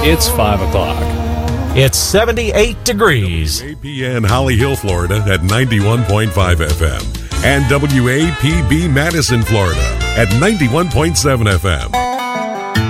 It's 5 o'clock. It's 78 degrees. APN Holly Hill, Florida at 91.5 FM. And WAPB Madison, Florida at 91.7 FM.